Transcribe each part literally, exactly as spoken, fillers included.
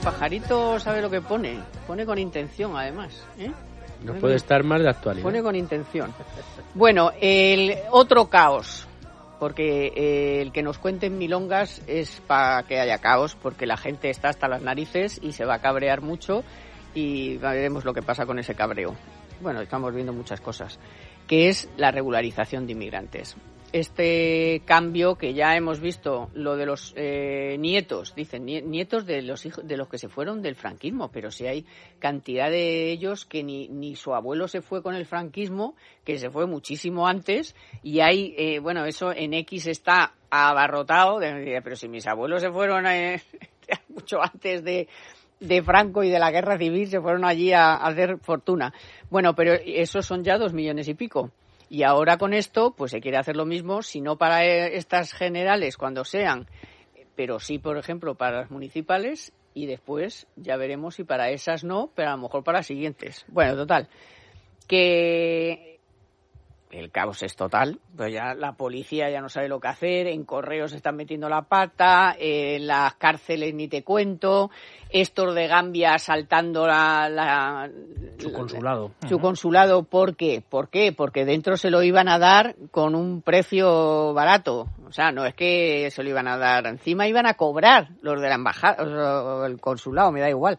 pajarito sabe lo que pone. Pone con intención, además, ¿eh? No puede estar más de actualidad. Pone con intención. Bueno, el otro caos, porque eh, el que nos cuenten milongas es para que haya caos, porque la gente está hasta las narices y se va a cabrear mucho y veremos lo que pasa con ese cabreo. Bueno, estamos viendo muchas cosas, que es la regularización de inmigrantes. Este cambio que ya hemos visto, lo de los eh, nietos, dicen nietos de los hijos de los que se fueron del franquismo, pero si hay cantidad de ellos que ni, ni su abuelo se fue con el franquismo, que se fue muchísimo antes, y hay, eh, bueno, eso en X está abarrotado, de, pero si mis abuelos se fueron eh, mucho antes de, de Franco y de la guerra civil, se fueron allí a, a hacer fortuna. Bueno, pero esos son ya dos millones y pico. Y ahora con esto, pues se quiere hacer lo mismo, si no para estas generales cuando sean, pero sí, por ejemplo, para las municipales, y después ya veremos si para esas no, pero a lo mejor para las siguientes. Bueno, total, que el caos es total, pues ya la policía ya no sabe lo que hacer, en correos se están metiendo la pata, en las cárceles ni te cuento, estos de Gambia asaltando la, la su consulado. La, su consulado, ¿por qué? ¿Por qué? Porque dentro se lo iban a dar con un precio barato, o sea, no es que se lo iban a dar, encima iban a cobrar los de la embajada, o el consulado, me da igual.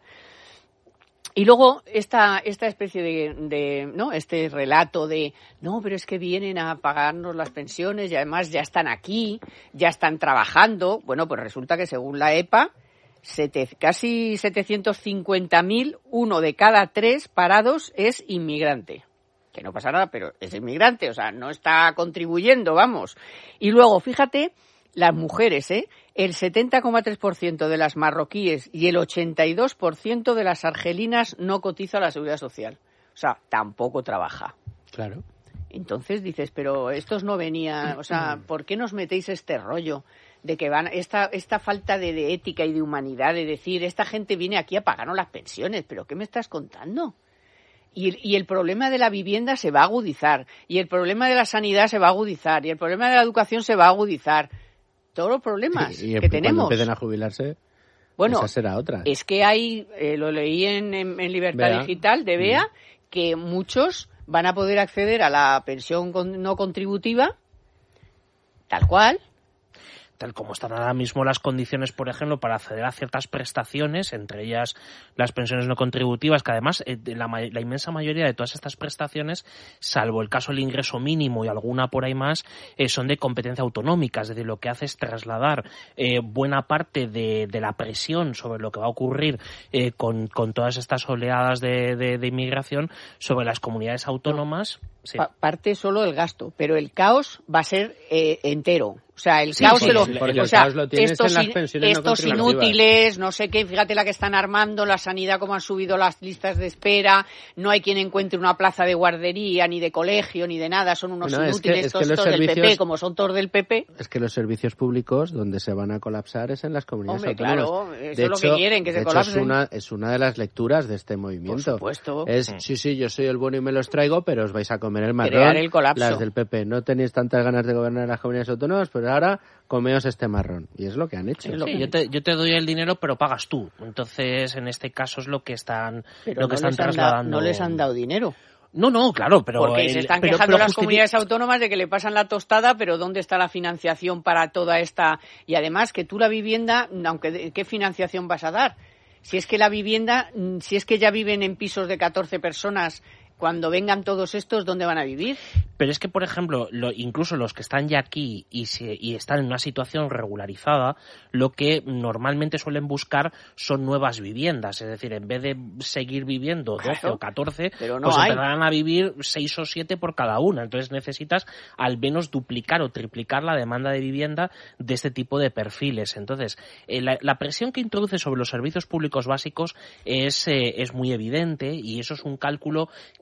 Y luego esta esta especie de, de no este relato de no, pero es que vienen a pagarnos las pensiones y además ya están aquí, ya están trabajando. Bueno, pues resulta que según la E P A, sete, casi setecientos cincuenta mil, uno de cada tres parados es inmigrante. Que no pasa nada, pero es inmigrante, o sea, no está contribuyendo, vamos. Y luego, fíjate, las mujeres, ¿eh? El setenta coma tres por ciento de las marroquíes y el ochenta y dos por ciento de las argelinas no cotiza a la Seguridad Social. O sea, tampoco trabaja. Claro. Entonces dices, pero estos no venían, o sea, ¿por qué nos metéis este rollo de que van, esta esta falta de, de ética y de humanidad, de decir, esta gente viene aquí a pagarnos las pensiones, pero ¿qué me estás contando? Y el, y el problema de la vivienda se va a agudizar, y el problema de la sanidad se va a agudizar, y el problema de la educación se va a agudizar. Todos los problemas sí, y que tenemos. Cuando empiecen a jubilarse, bueno, esa será otra. Es que hay, eh, lo leí en, en, en Libertad Bea. Digital de Bea, mm. que muchos van a poder acceder a la pensión con, no contributiva, tal cual. Tal como están ahora mismo las condiciones, por ejemplo, para acceder a ciertas prestaciones, entre ellas las pensiones no contributivas, que además eh, la, la inmensa mayoría de todas estas prestaciones, salvo el caso del ingreso mínimo y alguna por ahí más, eh, son de competencia autonómica, es decir, lo que hace es trasladar eh, buena parte de, de la presión sobre lo que va a ocurrir eh, con, con todas estas oleadas de, de, de inmigración sobre las comunidades autónomas. No. Sí. Pa- parte solo el gasto, pero el caos va a ser eh, entero. O sea, el sí, caos sí, se lo, sí, o el sea, caos lo tienes estos, en las pensiones estos no inútiles, no sé qué, fíjate la que están armando, la sanidad, cómo han subido las listas de espera, no hay quien encuentre una plaza de guardería, ni de colegio, ni de nada, son unos no, inútiles, es que, es todos, que todos servicios, del P P, como son todos del P P. Es que los servicios públicos donde se van a colapsar es en las comunidades Hombre, autónomas. Claro, eso de es hecho, lo que quieren, que de se hecho, colapsen. Es una, es una de las lecturas de este movimiento. Por supuesto. Es, sí, sí, yo soy el bueno y me los traigo, pero os vais a comer el marrón. Crear el colapso. Las del P P. No tenéis tantas ganas de gobernar las comunidades autónomas, pero ahora comeos este marrón. Y es lo que han hecho. Sí, sí, yo, te, yo te doy el dinero, pero pagas tú. Entonces, en este caso es lo que están, pero lo que no están trasladando. Da, no les han dado dinero. No, no, claro, pero... Porque el, se están pero, quejando pero las comunidades autónomas de que le pasan la tostada, pero ¿dónde está la financiación para toda esta...? Y además que tú la vivienda, aunque ¿qué financiación vas a dar? Si es que la vivienda, si es que ya viven en pisos de catorce personas... Cuando vengan todos estos, ¿dónde van a vivir? Pero es que, por ejemplo, lo, incluso los que están ya aquí y, se, y están en una situación regularizada, lo que normalmente suelen buscar son nuevas viviendas. Es decir, en vez de seguir viviendo doce claro, o catorce, pero no pues hay. empezarán a vivir seis o siete por cada una. Entonces necesitas al menos duplicar o triplicar la demanda de vivienda de este tipo de perfiles. Entonces, eh, la, la presión que introduce sobre los servicios públicos básicos es, eh, es muy evidente y eso es un cálculo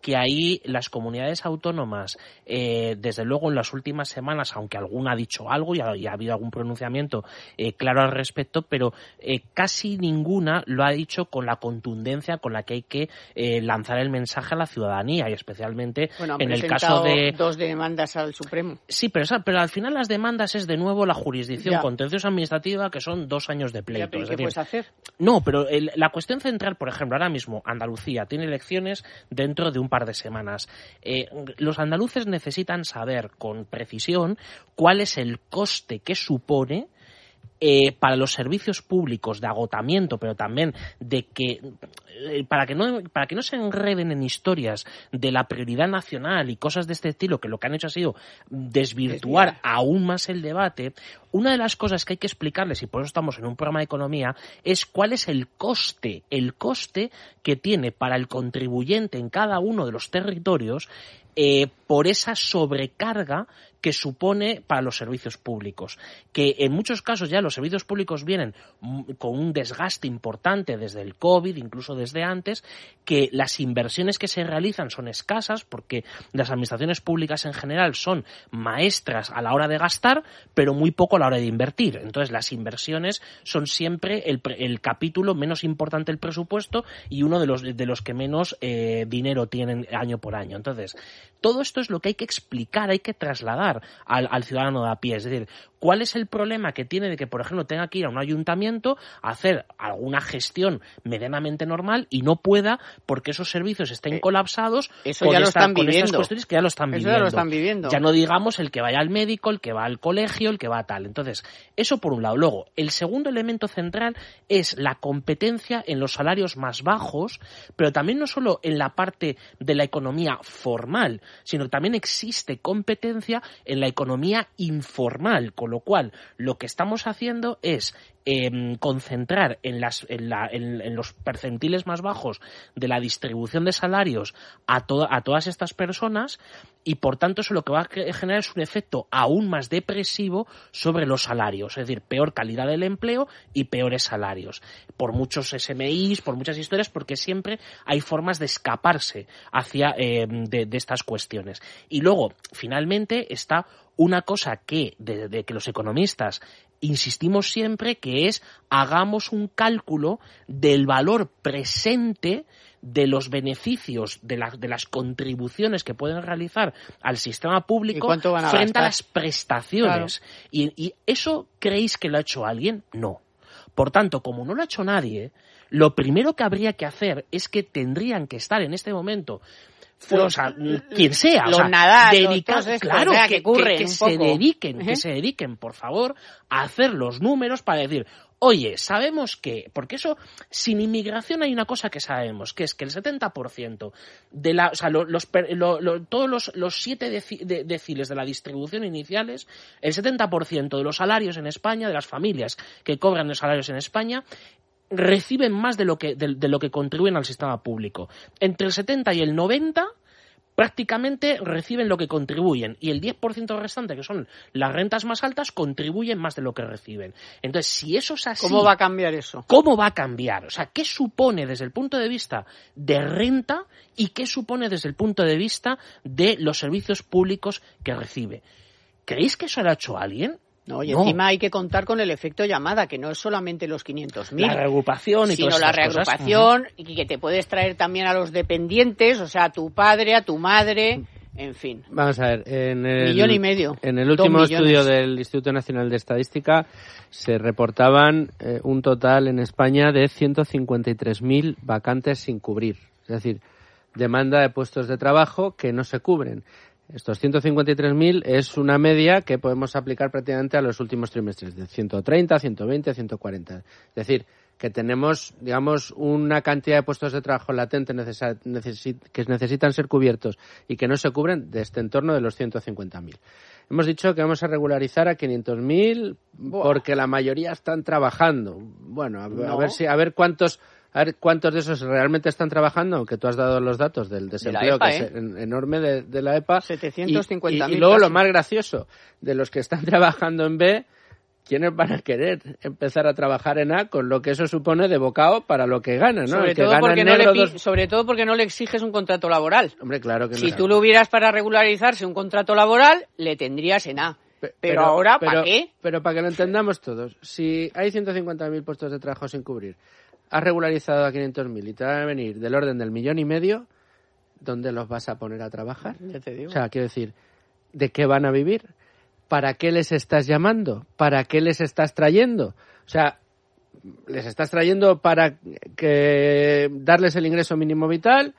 que ahí las comunidades autónomas, eh, desde luego en las últimas semanas, aunque alguna ha dicho algo y ha, y ha habido algún pronunciamiento eh, claro al respecto, pero eh, casi ninguna lo ha dicho con la contundencia con la que hay que eh, lanzar el mensaje a la ciudadanía, y especialmente bueno, en el caso de... dos demandas al Supremo. Sí, pero, pero al final las demandas es de nuevo la jurisdicción ya. contenciosa administrativa, que son dos años de pleito. Ya, pero es ¿qué decir, puedes hacer? No, pero el, la cuestión central, por ejemplo, ahora mismo Andalucía tiene elecciones dentro de un par de semanas. Eh, los andaluces necesitan saber con precisión cuál es el coste que supone Eh, para los servicios públicos de agotamiento, pero también de que eh, para que no para que no se enreden en historias de la prioridad nacional y cosas de este estilo, que lo que han hecho ha sido desvirtuar Desviar. aún más el debate. Una de las cosas que hay que explicarles, y por eso estamos en un programa de economía, es cuál es el coste, el coste que tiene para el contribuyente en cada uno de los territorios eh, por esa sobrecarga que supone para los servicios públicos, que en muchos casos ya los servicios públicos vienen con un desgaste importante desde el COVID, incluso desde antes, que las inversiones que se realizan son escasas porque las administraciones públicas en general son maestras a la hora de gastar, pero muy poco a la hora de invertir. Entonces las inversiones son siempre el, el capítulo menos importante del presupuesto y uno de los, de los que menos eh, dinero tienen año por año. Entonces, todo esto es lo que hay que explicar, hay que trasladar Al, al ciudadano de a pie. Es decir, ¿cuál es el problema que tiene de que, por ejemplo, tenga que ir a un ayuntamiento a hacer alguna gestión medianamente normal y no pueda porque esos servicios estén eh, colapsados eso con, ya lo esta, están con viviendo. estas cuestiones que ya lo están eso viviendo. Ya lo están viviendo. Ya no digamos el que vaya al médico, el que va al colegio, el que va a tal. Entonces, eso por un lado. Luego, el segundo elemento central es la competencia en los salarios más bajos, pero también no solo en la parte de la economía formal, sino que también existe competencia en la economía informal, con lo cual lo que estamos haciendo es eh, concentrar en, las, en, la, en, en los percentiles más bajos de la distribución de salarios a, to- a todas estas personas, y por tanto eso lo que va a generar es un efecto aún más depresivo sobre los salarios, es decir, peor calidad del empleo y peores salarios, por muchos S M Is, por muchas historias, porque siempre hay formas de escaparse hacia eh, de, de estas cuestiones. Y luego, finalmente, está una cosa que, de, de que los economistas insistimos siempre, que es hagamos un cálculo del valor presente de los beneficios, de, la, de las contribuciones que pueden realizar al sistema público a frente gastar? a las prestaciones. Claro. Y, y eso, ¿creéis que lo ha hecho alguien? No. Por tanto, como no lo ha hecho nadie, lo primero que habría que hacer es que tendrían que estar en este momento o sea, quien sea, los o sea, Nadal, dedicar, los claro, o sea, que, que, curren que, que un se poco. dediquen, ¿Eh? que se dediquen, por favor, a hacer los números para decir, oye, sabemos que, porque eso, sin inmigración hay una cosa que sabemos, que es que el setenta por ciento de la, o sea, lo, los, lo, lo, todos los, los siete deci, de, deciles de la distribución iniciales, el setenta por ciento de los salarios en España, de las familias que cobran los salarios en España, reciben más de lo que, de, de lo que contribuyen al sistema público. Entre el setenta y el noventa prácticamente reciben lo que contribuyen, y el diez por ciento restante, que son las rentas más altas, contribuyen más de lo que reciben. Entonces, si eso es así... ¿Cómo va a cambiar eso? ¿Cómo va a cambiar? O sea, ¿qué supone desde el punto de vista de renta y qué supone desde el punto de vista de los servicios públicos que recibe? ¿Creéis que eso lo ha hecho alguien? No, y no. encima hay que contar con el efecto llamada, que no es solamente los quinientos mil. La reagrupación y sino todas la esas reagrupación cosas. Y que te puedes traer también a los dependientes, o sea, a tu padre, a tu madre, en fin. Vamos a ver, en el, Millón y medio. En el último estudio del Instituto Nacional de Estadística se reportaban eh, un total en España de ciento cincuenta y tres mil vacantes sin cubrir. Es decir, demanda de puestos de trabajo que no se cubren. Estos ciento cincuenta y tres mil es una media que podemos aplicar prácticamente a los últimos trimestres, de ciento treinta, ciento veinte, ciento cuarenta. Es decir, que tenemos, digamos, una cantidad de puestos de trabajo latentes necesa- necesi- que necesitan ser cubiertos y que no se cubren de este entorno de los ciento cincuenta mil. Hemos dicho que vamos a regularizar a quinientos mil porque la mayoría están trabajando. Bueno, a, no. a ver si, a ver cuántos... A ver cuántos de esos realmente están trabajando, aunque tú has dado los datos del desempleo, de la EPA, que ¿eh? es en, enorme de, de la EPA. setecientos cincuenta mil. Y, y, y luego casi. lo más gracioso, de los que están trabajando en B, ¿quiénes van a querer empezar a trabajar en A con lo que eso supone de bocado para lo que ganan, ¿no? Sobre, el que todo gana porque en no negro le, dos... sobre todo porque no le exiges un contrato laboral. Hombre, claro que si no. tú lo hubieras para regularizarse un contrato laboral, le tendrías en A. Pero, pero ahora, ¿para qué? Pero para que lo entendamos todos, si hay ciento cincuenta mil puestos de trabajo sin cubrir, has regularizado a quinientos mil y te van a venir del orden del millón y medio, ¿dónde los vas a poner a trabajar? Ya te digo. O sea, quiero decir, ¿de qué van a vivir? ¿Para qué les estás llamando? ¿Para qué les estás trayendo? O sea, les estás trayendo para que darles el ingreso mínimo vital,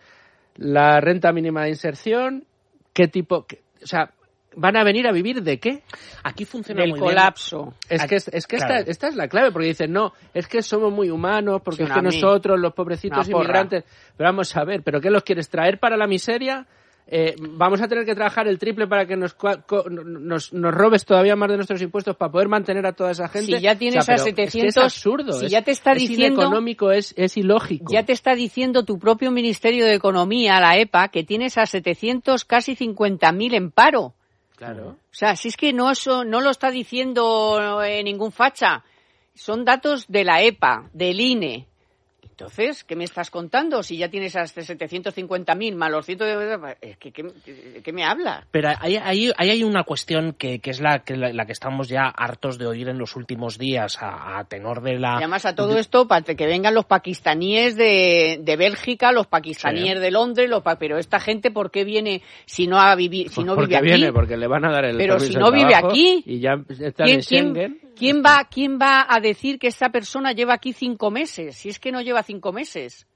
la renta mínima de inserción, ¿qué tipo? Qué, o sea, ¿van a venir a vivir de qué? Aquí funciona Del muy colapso. bien. Es que, es, es que claro. esta, esta es la clave, porque dicen, no, es que somos muy humanos, porque es que Tsunami. nosotros, los pobrecitos Una inmigrantes... Pero vamos a ver, ¿pero qué los quieres traer para la miseria? Eh, ¿Vamos a tener que trabajar el triple para que nos, nos, nos robes todavía más de nuestros impuestos para poder mantener a toda esa gente? Si ya tienes o sea, a setecientos... Es, que es absurdo, si es, ya te está es diciendo, ineconómico, es, es ilógico. Ya te está diciendo tu propio Ministerio de Economía, la E P A, que tienes a setecientos, casi cincuenta mil en paro. Claro. O sea, si es que no, eso, no lo está diciendo eh, ningún facha. Son datos de la E P A, del I N E. Entonces, ¿qué me estás contando? Si ya tienes hasta setecientos cincuenta mil más los cientos de... ¿Qué, qué, qué me hablas? Pero ahí, ahí, ahí hay una cuestión que, que es la que, la, la que estamos ya hartos de oír en los últimos días a, a tenor de la... Y además a todo esto para que vengan los pakistaníes de, de Bélgica, los pakistaníes sí. de Londres, los pa... pero esta gente, ¿por qué viene si no, ha vivi... si no porque vive aquí? Viene, porque le van a dar el pero si no vive aquí... Y ya está ¿Quién, en Schengen. ¿quién, ¿quién, va, ¿Quién va a decir que esta persona lleva aquí cinco meses? Si es que no lleva cinco meses.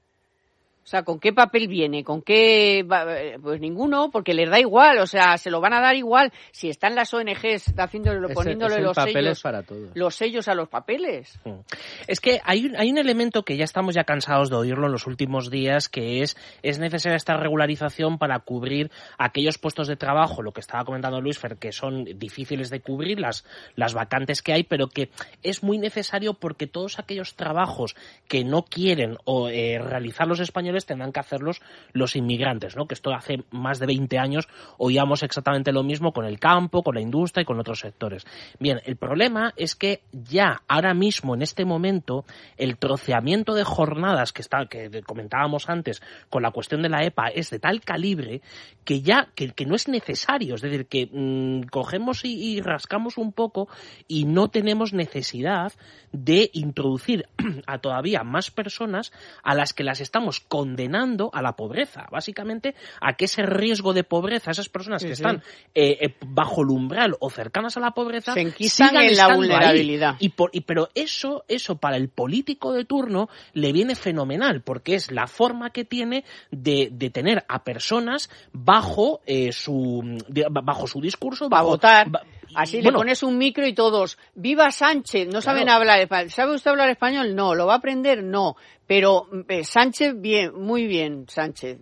O sea, ¿con qué papel viene? ¿Con qué? Pues ninguno, porque les da igual, o sea, se lo van a dar igual. Si están las O N Ges haciéndolo, es, poniéndole es los sellos, para todo. los sellos a los papeles. Es que hay un, hay un elemento que ya estamos ya cansados de oírlo en los últimos días, que es, es necesaria esta regularización para cubrir aquellos puestos de trabajo, lo que estaba comentando Luis Fer, que son difíciles de cubrir, las, las vacantes que hay, pero que es muy necesario porque todos aquellos trabajos que no quieren o, eh, realizar los españoles tendrán que hacerlos los inmigrantes, ¿no? Que esto hace más de veinte años oíamos exactamente lo mismo con el campo, con la industria y con otros sectores. Bien, el problema es que ya ahora mismo, en este momento, el troceamiento de jornadas que, está, que comentábamos antes con la cuestión de la E P A es de tal calibre que ya que, que no es necesario, es decir, que mmm, cogemos y, y rascamos un poco y no tenemos necesidad de introducir a todavía más personas a las que las estamos condenando a la pobreza, básicamente a que ese riesgo de pobreza, esas personas sí, que sí. están eh, eh, bajo el umbral o cercanas a la pobreza, se enquistan en la vulnerabilidad. Y por, y, pero eso, eso para el político de turno le viene fenomenal, porque es la forma que tiene de, de tener a personas bajo eh, su de, bajo su discurso, para bajo, votar. Ba, Así bueno, le pones un micro y todos, ¡viva Sánchez! No saben claro. hablar español. ¿Sabe usted hablar español? No. ¿Lo va a aprender? No. Pero eh, Sánchez, bien, muy bien, Sánchez.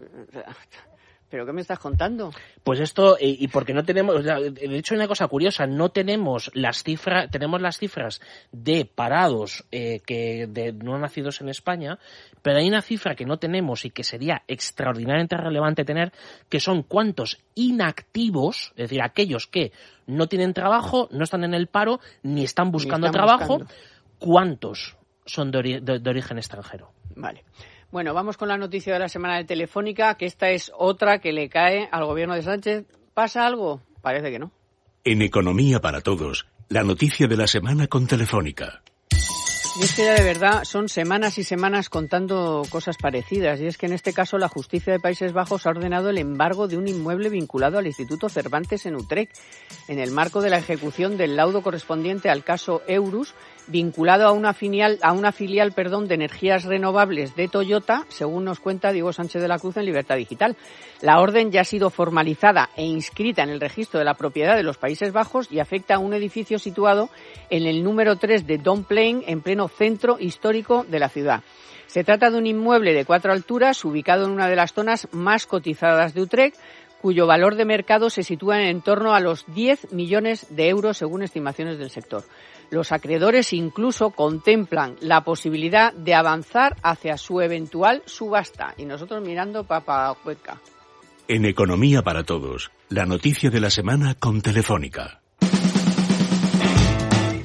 ¿Pero qué me estás contando? Pues esto, eh, y porque no tenemos, de hecho hay una cosa curiosa, no tenemos las cifras, tenemos las cifras de parados eh, que de no nacidos en España, pero hay una cifra que no tenemos y que sería extraordinariamente relevante tener, que son cuántos inactivos, es decir, aquellos que no tienen trabajo, no están en el paro, ni están buscando ni están trabajo, buscando. ¿Cuántos son de, ori- de, de origen extranjero? Vale. Bueno, vamos con la noticia de la semana de Telefónica, que esta es otra que le cae al gobierno de Sánchez. ¿Pasa algo? Parece que no. En Economía para Todos, la noticia de la semana con Telefónica. Y es que ya de verdad son semanas y semanas contando cosas parecidas. Y es que en este caso la justicia de Países Bajos ha ordenado el embargo de un inmueble vinculado al Instituto Cervantes en Utrecht, en el marco de la ejecución del laudo correspondiente al caso Eurus, vinculado a una filial, a una filial, perdón, de energías renovables de Toyota, según nos cuenta Diego Sánchez de la Cruz en Libertad Digital. La orden ya ha sido formalizada e inscrita en el registro de la propiedad de los Países Bajos y afecta a un edificio situado en el número tres de Dom Plain, en pleno centro histórico de la ciudad. Se trata de un inmueble de cuatro alturas, ubicado en una de las zonas más cotizadas de Utrecht, cuyo valor de mercado se sitúa en torno a los diez millones de euros, según estimaciones del sector. Los acreedores incluso contemplan la posibilidad de avanzar hacia su eventual subasta. Y nosotros mirando para Cuenca. En Economía para Todos, la noticia de la semana con Telefónica.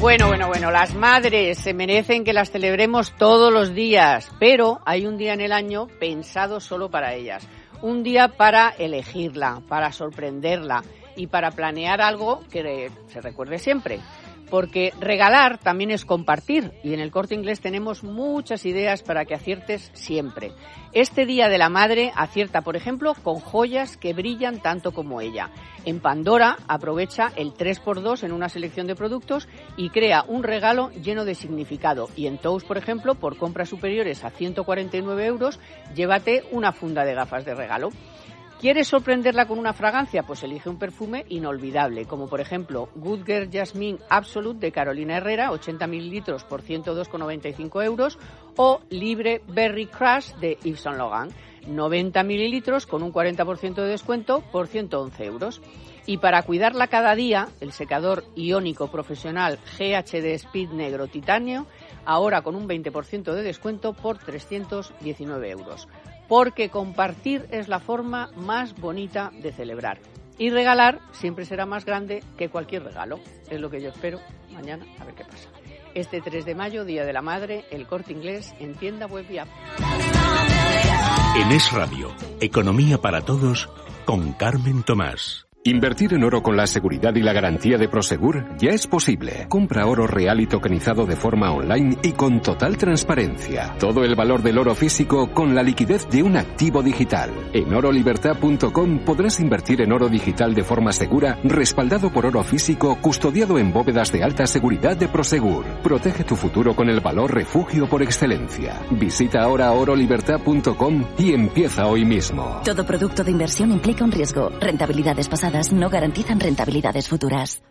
Bueno, bueno, bueno, las madres se merecen que las celebremos todos los días, pero hay un día en el año pensado solo para ellas. Un día para elegirla, para sorprenderla y para planear algo que se recuerde siempre. Porque regalar también es compartir y en el Corte Inglés tenemos muchas ideas para que aciertes siempre. Este Día de la Madre acierta, por ejemplo, con joyas que brillan tanto como ella. En Pandora aprovecha el tres por dos en una selección de productos y crea un regalo lleno de significado. Y en Tous, por ejemplo, por compras superiores a ciento cuarenta y nueve euros, llévate una funda de gafas de regalo. ¿Quieres sorprenderla con una fragancia? Pues elige un perfume inolvidable, como por ejemplo Good Girl Jasmine Absolute de Carolina Herrera, ochenta mililitros por ciento dos con noventa y cinco euros, o Libre Berry Crush de Yves Saint Laurent, noventa mililitros con un cuarenta por ciento de descuento por ciento once euros. Y para cuidarla cada día, el secador iónico profesional G H D Speed Negro Titanio, ahora con un veinte por ciento de descuento por trescientos diecinueve euros. Porque compartir es la forma más bonita de celebrar. Y regalar siempre será más grande que cualquier regalo. Es lo que yo espero mañana, a ver qué pasa. Este tres de mayo, Día de la Madre, el Corte Inglés en tienda web y app. En Es Radio, Economía para Todos, con Carmen Tomás. Invertir en oro con la seguridad y la garantía de Prosegur ya es posible. Compra oro real y tokenizado de forma online y con total transparencia. Todo el valor del oro físico con la liquidez de un activo digital. En oro libertad punto com podrás invertir en oro digital de forma segura, respaldado por oro físico, custodiado en bóvedas de alta seguridad de Prosegur. Protege tu futuro con el valor refugio por excelencia. Visita ahora oro libertad punto com y empieza hoy mismo. Todo producto de inversión implica un riesgo. Rentabilidades pasadas no garantizan rentabilidades futuras.